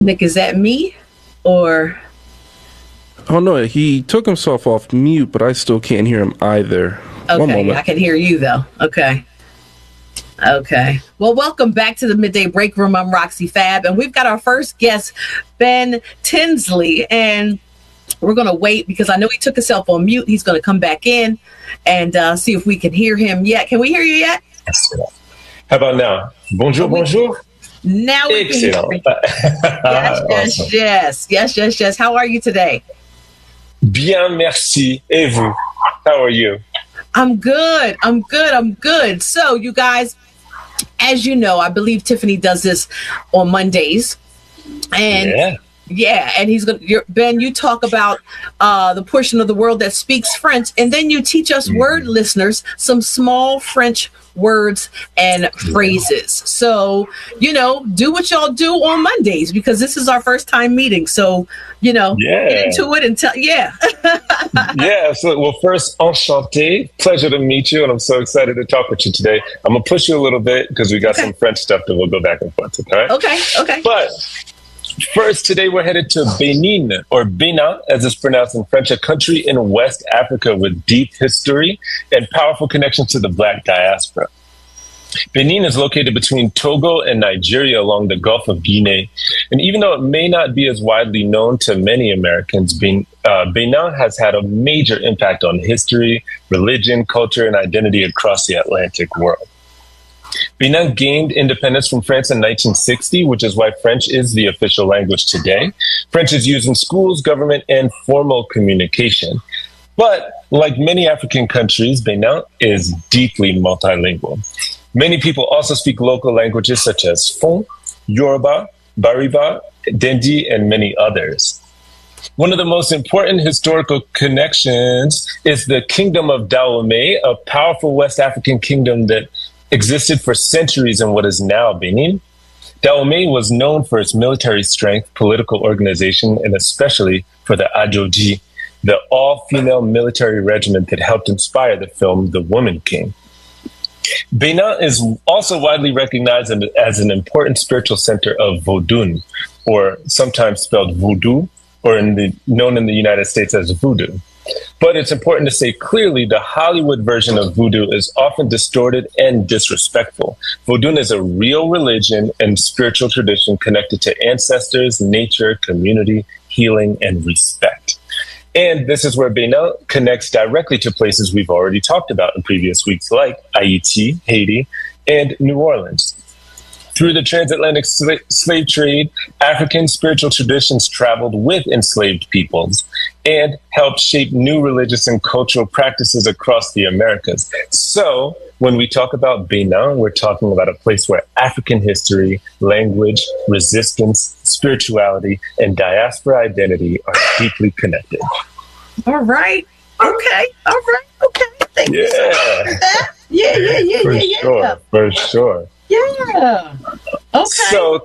Nick, is that me? Or Oh no, he took himself off mute, but I still can't hear him either. One okay, moment. I can hear you though. Okay. Okay. Well, welcome back to the Midday Break Room. I'm Roxy Fab, and we've got our first guest, Ben Tinsley. And we're going to wait because I know he took himself on mute. He's going to come back in and see if we can hear him yet. Can we hear you yet? How about now? Bonjour, bonjour. Now we can hear you. Yes. How are you today? Bien, merci. Et vous? How are you? I'm good. So, you guys, as you know, I believe Tiffany does this on Mondays. And and he's going to, Ben, you talk about the portion of the world that speaks French, and then you teach us word listeners some small French words and phrases. So, do what y'all do on Mondays, because this is our first time meeting. So, get into it and tell, Yeah, absolutely. Well, first, enchanté. Pleasure to meet you, and I'm so excited to talk with you today. I'm going to push you a little bit because we got some French stuff that we'll go back and forth, okay? Okay. But first, today we're headed to Benin, or Benin, as it's pronounced in French, a country in West Africa with deep history and powerful connections to the Black diaspora. Benin is located between Togo and Nigeria along the Gulf of Guinea. And even though it may not be as widely known to many Americans, Benin has had a major impact on history, religion, culture, and identity across the Atlantic world. Benin gained independence from France in 1960, which is why French is the official language today. French is used in schools, government, and formal communication. But like many African countries, Benin is deeply multilingual. Many people also speak local languages such as Fon, Yoruba, Bariba, Dendi, and many others. One of the most important historical connections is the Kingdom of Dahomey, a powerful West African kingdom that existed for centuries in what is now Benin. Dahomey was known for its military strength, political organization, and especially for the Ajoji, the all-female military regiment that helped inspire the film The Woman King. Benin is also widely recognized as an important spiritual center of Vodun, or sometimes spelled voodoo, or known in the United States as voodoo. But it's important to say clearly the Hollywood version of voodoo is often distorted and disrespectful. Vodun is a real religion and spiritual tradition connected to ancestors, nature, community, healing, and respect. And this is where Benin connects directly to places we've already talked about in previous weeks, like Haiti, Haiti, and New Orleans. Through the transatlantic slave trade, African spiritual traditions traveled with enslaved peoples and helped shape new religious and cultural practices across the Americas. So when we talk about Benin, we're talking about a place where African history, language, resistance, spirituality, and diaspora identity are deeply connected. All right. Okay. Thank you so much for that. Yeah. For sure. Yeah. Okay. So,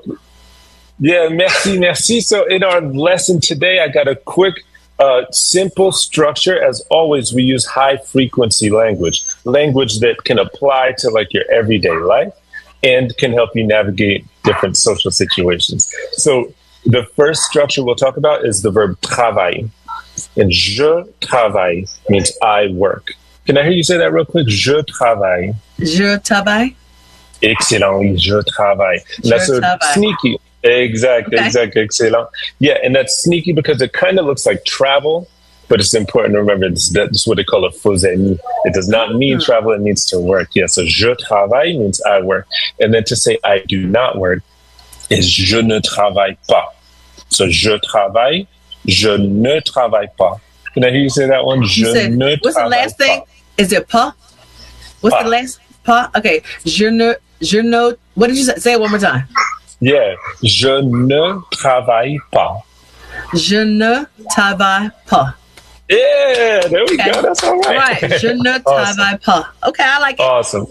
merci. So in our lesson today, I got a quick, simple structure. As always, we use high frequency language that can apply to like your everyday life and can help you navigate different social situations. So the first structure we'll talk about is the verb travailler. And je travaille means I work. Can I hear you say that real quick? Je travaille. Je travaille. Excellent, je travaille. That's sneaky. Exactly, excellent. Yeah, and that's sneaky because it kind of looks like travel, but it's important to remember that's what they call a faux ami. It does not mean travel, it means to work. Yeah, so je travaille means I work. And then to say I do not work is je ne travaille pas. So je travaille, je ne travaille pas. Can I hear you say that one? What's the last thing? Is it pas? What's the last? Pas? Okay. Je ne, what did you say? Say it one more time. Yeah. Je ne travaille pas. Je ne travaille pas. Yeah, there we go. That's all right. All right. Je ne travaille pas. Okay, I like it. Awesome.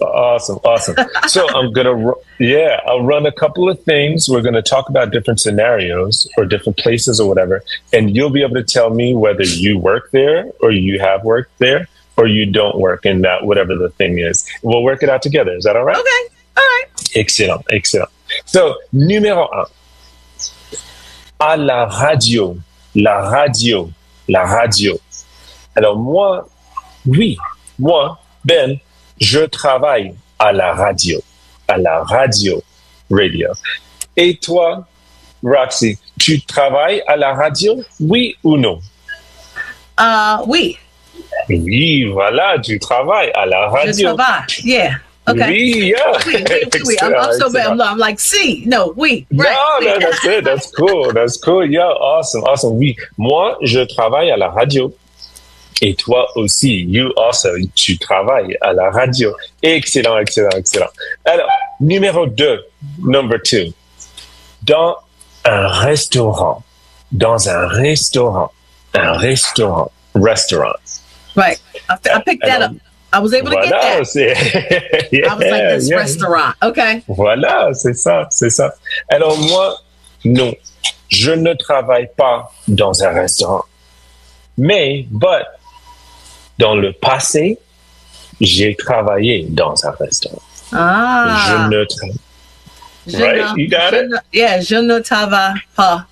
So I'll run a couple of things. We're going to talk about different scenarios or different places or whatever, and you'll be able to tell me whether you work there or you have worked there or you don't work in that, whatever the thing is. We'll work it out together. Is that all right? Okay. All right. Excellent. So, numéro 1. à la radio. La radio. La radio. Alors moi, oui, moi, Ben, je travaille à la radio. À la radio. Radio. Et toi, Roxy, tu travailles à la radio? Oui ou non? Oui. Oui, voilà, tu travailles à la radio. Je travaille. Yeah. Okay. Oui, yeah. Oui. I'm so bad. I'm like, see, no, oui. Right. No, that's good. That's cool. That's cool. Yeah, awesome. Oui. Moi, je travaille à la radio. Et toi aussi, you also, tu travailles à la radio. Excellent. Alors, number 2. Dans un restaurant. Restaurant. Right. I picked that up. I was able to get that. Yeah, I was like, this restaurant. Okay. Voilà, c'est ça. Alors moi, non, je ne travaille pas dans un restaurant. But, dans le passé, j'ai travaillé dans un restaurant. Je ne travaille. Right? You got it? Je ne travaille pas.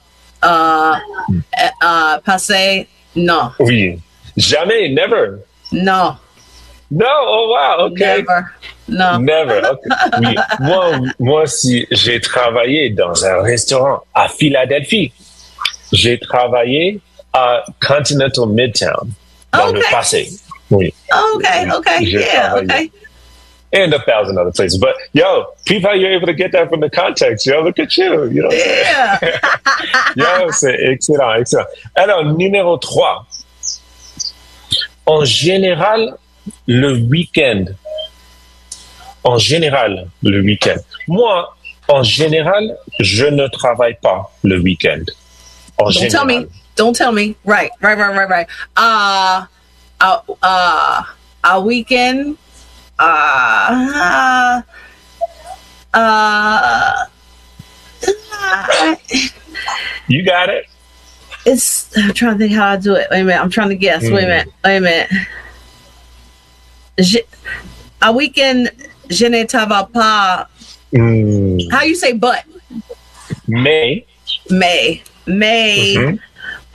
Passé, non. Oui. Jamais, never. No. No, oh wow, okay. Never. Okay. Oui. Moi aussi, j'ai travaillé dans un restaurant à Philadelphie. J'ai travaillé à Continental Midtown dans le passé. Oui. Okay. Yeah, okay. And 1,000 other places. But, yo, people, how you're able to get that from the context, yo, look at you. You know what I'm saying? Yo, c'est excellent. Alors, numéro 3. En général, le week-end. Moi, en général, je ne travaille pas le week-end. Don't tell me. Right. A weekend. You got it. I'm trying to think how I do it. Wait a minute. I'm trying to guess. Wait a minute. A weekend, je ne travaille pas. How you say but? Mais. Je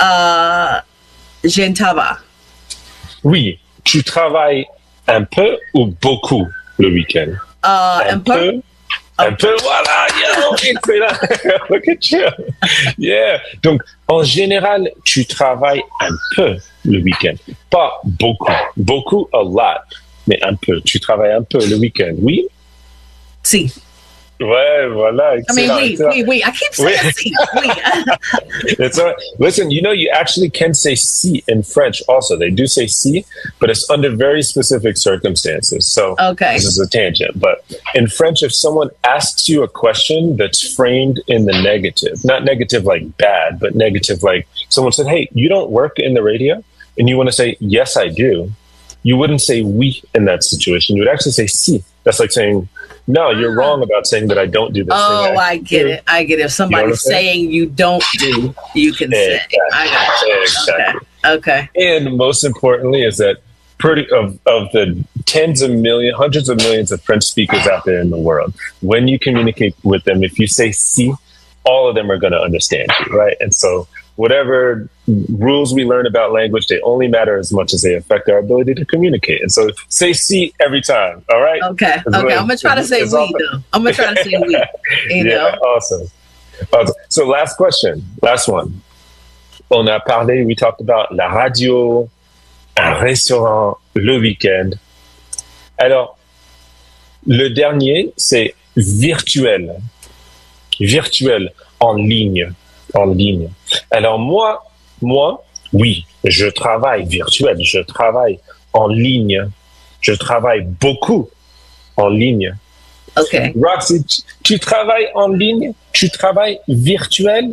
ne travaille. Oui. Tu travailles un peu ou beaucoup le week-end? Un peu. Voilà, yeah, look at you. Yeah. Donc, en général, tu travailles un peu le week-end. Pas beaucoup. Beaucoup, a lot. Mais un peu. Tu travailles un peu le week-end, oui? Si. Ouais, voilà. Excellent. Oui. I keep saying si. Oui. It's all right. Listen, you actually can say si in French also. They do say si, but it's under very specific circumstances. So This is a tangent. But in French, if someone asks you a question that's framed in the negative, not negative like bad, but negative like someone said, hey, you don't work in the radio? And you want to say, yes, I do. You wouldn't say oui in that situation. You would actually say si. That's like saying, no, you're wrong about saying that I don't do this thing. Oh, I get it. If somebody's saying you don't do, you can say. I got you. Exactly. Okay. And most importantly is that of the hundreds of millions of French speakers out there in the world, when you communicate with them, if you say si, all of them are going to understand you, right? And so whatever rules we learn about language, they only matter as much as they affect our ability to communicate. And so say si every time, all right? Okay. I'm going to try to say oui, though. I'm going to try to say oui. Awesome. So last question. Last one. We talked about la radio, un restaurant, le week-end. Alors, le dernier, c'est virtuel. Virtuel, en ligne. Alors moi, oui, je travaille virtuel, je travaille en ligne, je travaille beaucoup en ligne. Okay. Roxy, tu travailles en ligne? Tu travailles virtuel?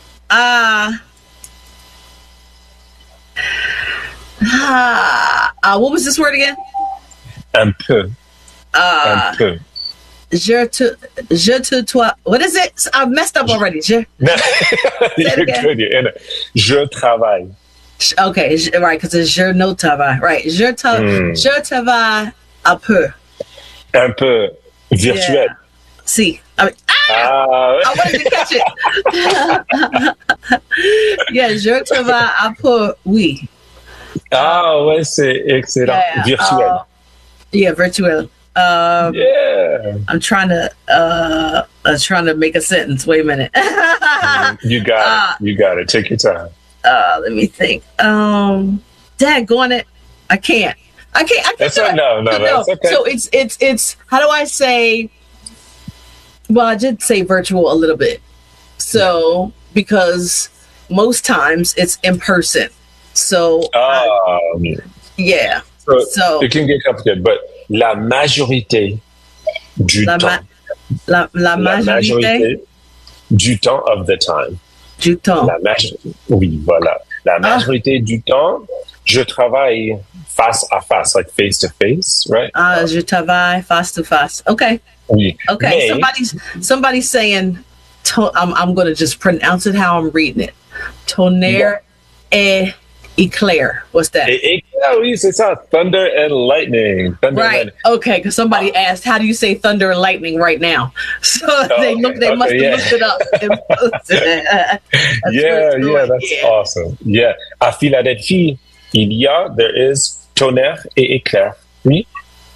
What was this word again? Un peu. Un peu. What is it? I messed up already. You're good. You're in it. Je travaille. Okay, right, because it's je ne travaille. Right. Je travaille un peu. Un peu. Virtuel. Yeah. Si. I wanted to catch it. Yeah, je travaille à pour oui. Ah, ouais, c'est excellent. Yeah, Virtuel. Yeah, virtual. Yeah. I'm trying to make a sentence. Wait a minute. You got it. You got it. Take your time. Let me think. Daggone it. I can't. That's right. No, that's okay. So it's how do I say? Well, I did say virtual a little bit. So because most times it's in person. So yeah. So it can get complicated, but la majorité du temps. La majorité du temps of the time. Du temps. Oui, voilà. La majorité du temps, je travaille face à face, like face to face, right? Je travaille face to face. Okay. Oui. Okay. Somebody's saying. I'm going to just pronounce it how I'm reading it. Tonnerre et éclair. What's that? Éclair, oui, c'est ça. Thunder and lightning. Thunder right. And lightning. Okay, because somebody asked, how do you say thunder and lightning right now? So they must have looked it up. That's awesome. Yeah. À Philadelphie, there is tonnerre et éclair. Oui.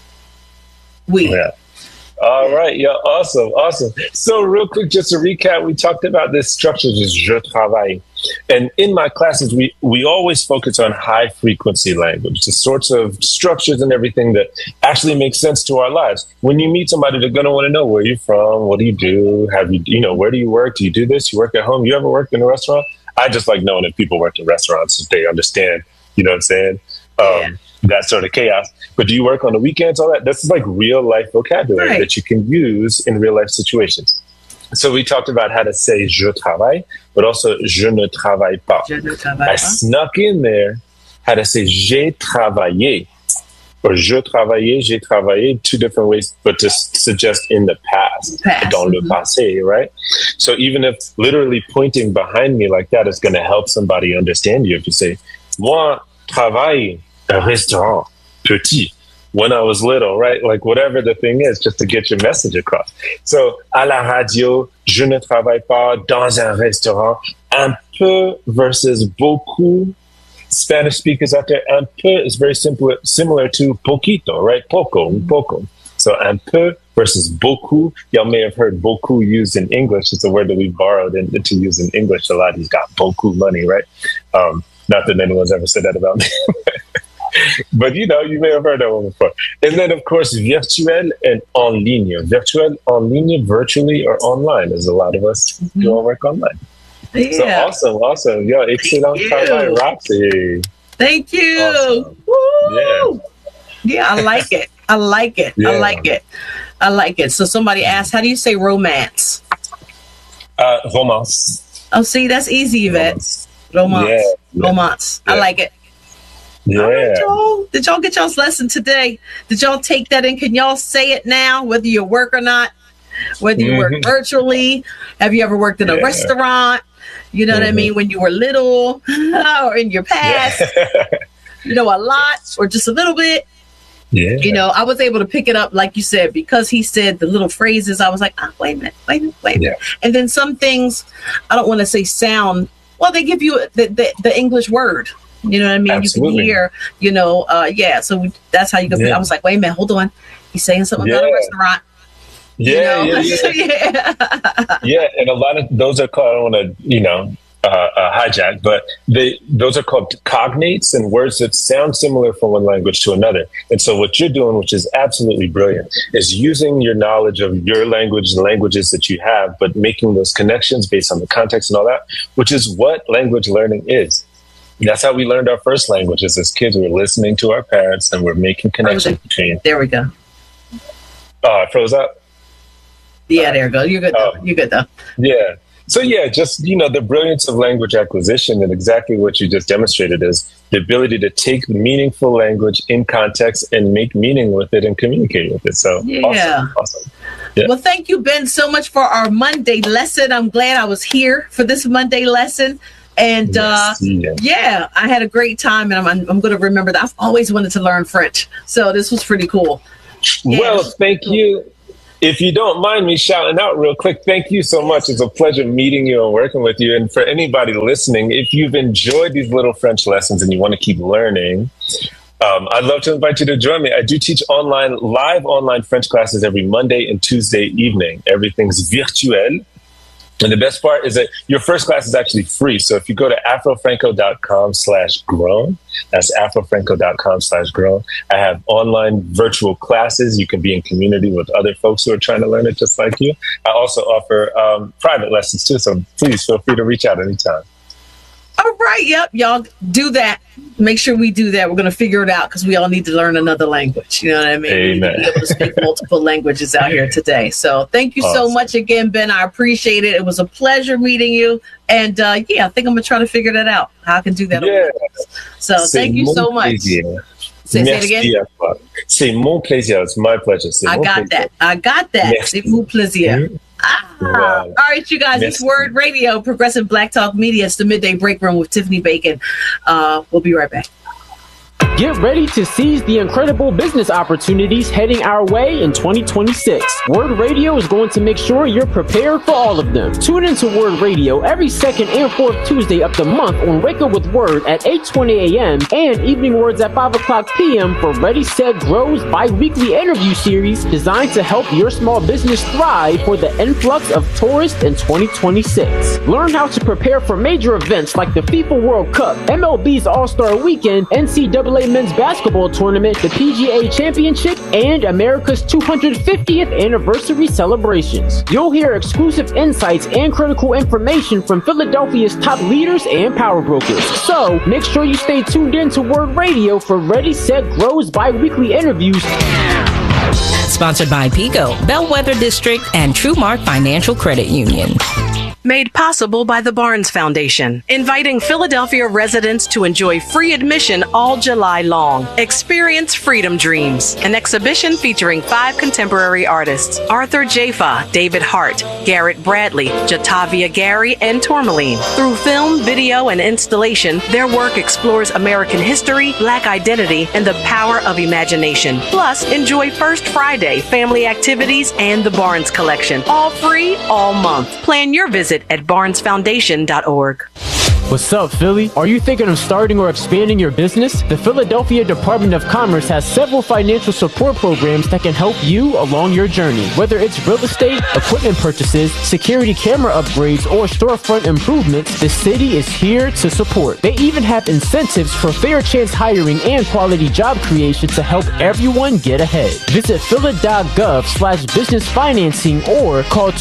Oui. Yeah. All right. Yeah. Awesome. So real quick, just to recap, we talked about this structure, just je travaille. And in my classes, we always focus on high frequency language, the sorts of structures and everything that actually make sense to our lives. When you meet somebody, they're going to want to know where you're from, what do you do? Where do you work? Do you do this? You work at home? You ever worked in a restaurant? I just like knowing that people work in restaurants so they understand, you know what I'm saying? That sort of chaos. But do you work on the weekends? All that? This is like real life vocabulary that you can use in real life situations. So we talked about how to say je travaille, but also je ne travaille pas. I snuck in there how to say j'ai travaillé or je travaillais, j'ai travaillé, two different ways, but to suggest in the past. Dans le passé, right? So even if literally pointing behind me like that is going to help somebody understand you. If you say, moi travaille un restaurant petit when I was little, right? Like whatever the thing is, just to get your message across. So, à la radio, je ne travaille pas dans un restaurant. Un peu versus beaucoup. Spanish speakers out there, un peu is very similar to poquito, right? Poco. So, un peu versus beaucoup. Y'all may have heard beaucoup used in English. It's a word that we borrowed to use in English a lot. He's got beaucoup money, right? Not that anyone's ever said that about me. But, you may have heard that one before. And then, of course, virtuel and en ligne. Virtuel, en ligne, virtually, or online, as a lot of us do our work online. Yeah. So awesome. Yo, excellent travail, Roxy. Thank you. Awesome. Woo! Yeah, I like it. Yeah. I like it. So somebody asked, how do you say romance? Romance. Oh, see, that's easy, Yvette. Romance. Yeah. Romance. Yeah. I like it. Yeah. Right, y'all. Did y'all get y'all's lesson today? Did y'all take that in? Can y'all say it now, whether you work or not? Whether you work virtually? Have you ever worked in a restaurant? You know what I mean? When you were little or in your past? A lot or just a little bit? Yeah. I was able to pick it up, like you said, because he said the little phrases. I was like, wait a minute. Yeah. And then some things, I don't want to say sound, well, they give you the English word. You know what I mean? Absolutely. You can hear, so that's how you go. I was like, wait a minute, hold on. He's saying something about a restaurant. Yeah. And a lot of those are called, I don't want to, hijack, but those are called cognates and words that sound similar from one language to another. And so what you're doing, which is absolutely brilliant, is using your knowledge of your language and languages that you have, but making those connections based on the context and all that, which is what language learning is. That's how we learned our first languages as kids. We were listening to our parents and we're making connections between. There we go. Oh, it froze up? Yeah, there we go. You're good though. You're good though. Yeah. So just, the brilliance of language acquisition and exactly what you just demonstrated is the ability to take meaningful language in context and make meaning with it and communicate with it. So awesome. Yeah. Well, thank you, Ben, so much for our Monday lesson. I'm glad I was here for this Monday lesson. And I had a great time, and I'm going to remember that. I've always wanted to learn French, so this was pretty cool. Yeah, well, thank you. if you don't mind me shouting out real quick, thank you so much. It's a pleasure meeting you and working with you. And for anybody listening, if you've enjoyed these little French lessons and you want to keep learning, I'd love to invite you to join me. I do teach live online French classes every Monday and Tuesday evening. Everything's virtuel. And the best part is that your first class is actually free. So if you go to afrofranco.com/grown, that's afrofranco.com/grown. I have online virtual classes. You can be in community with other folks who are trying to learn it just like you. I also offer private lessons too. So please feel free to reach out anytime. All right. Yep. Y'all do that. Make sure we do that. We're going to figure it out because we all need to learn another language. You know what I mean? Amen. We need to be able to speak multiple languages out here today. So thank you so much again, Ben. I appreciate it. It was a pleasure meeting you. And I think I'm going to try to figure that out. How I can do that. Yeah. So thank you so much. Say it again. C'est mon plaisir. It's my pleasure. I got that. C'est mon plaisir. Wow. All right, you guys, it's Word Radio, Progressive Black Talk Media. It's the Midday Break Room with Tiffany Bacon. We'll be right back. Get ready to seize the incredible business opportunities heading our way in 2026. Word Radio is going to make sure you're prepared for all of them. Tune into Word Radio every second and fourth Tuesday of the month on Wake Up with Word at 8:20 a.m. and Evening Words at 5 o'clock p.m. for Ready, Set, Grow's bi-weekly interview series designed to help your small business thrive for the influx of tourists in 2026. Learn how to prepare for major events like the FIFA World Cup, MLB's All-Star Weekend, NCAA Men's Basketball Tournament, the PGA Championship, and America's 250th anniversary celebrations. You'll hear exclusive insights and critical information from Philadelphia's top leaders and power brokers. So make sure you stay tuned in to Word Radio for Ready, Set, Grow's bi-weekly interviews. Sponsored by PICO, Bellwether District, and TrueMark Financial Credit Union. Made possible by the Barnes Foundation, inviting Philadelphia residents to enjoy free admission all July long. Experience Freedom Dreams, an exhibition featuring 5 contemporary artists: Arthur Jafa, David Hart, Garrett Bradley, Jatavia Gary, and Tourmaline. Through film, video, and installation, their work explores American history, Black identity, and the power of imagination. Plus, enjoy First Friday, family activities, and the Barnes Collection. All free, all month. Plan your visit at barnesfoundation.org. What's up, Philly? Are you thinking of starting or expanding your business? The Philadelphia Department of Commerce has several financial support programs that can help you along your journey. Whether it's real estate, equipment purchases, security camera upgrades, or storefront improvements, the city is here to support. They even have incentives for fair chance hiring and quality job creation to help everyone get ahead. Visit phila.gov/business financing or call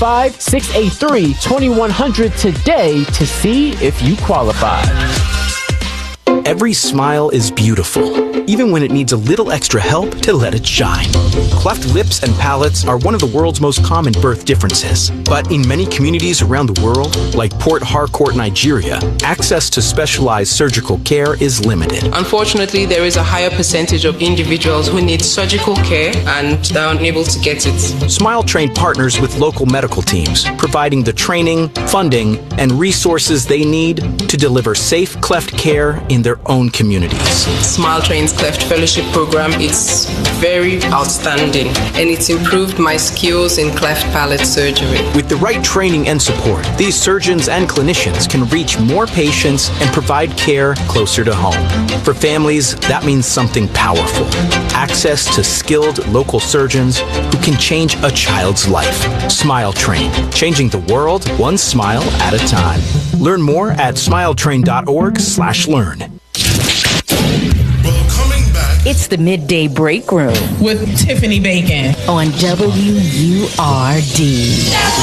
215-683-2100 today to see if you qualify. Every smile is beautiful, even when it needs a little extra help to let it shine. Cleft lips and palates are one of the world's most common birth differences. But in many communities around the world, like Port Harcourt, Nigeria, access to specialized surgical care is limited. Unfortunately, there is a higher percentage of individuals who need surgical care and they're unable to get it. Smile Train partners with local medical teams, providing the training, funding, and resources they need to deliver safe cleft care in their own communities. Smile Train's Cleft Fellowship program is very outstanding and it's improved my skills in cleft palate surgery. With the right training and support, these surgeons and clinicians can reach more patients and provide care closer to home. For families, that means something powerful. Access to skilled local surgeons who can change a child's life. Smile Train, changing the world one smile at a time. Learn more at smiletrain.org/learn. It's the Midday Break Room with Tiffany Bacon on WURD.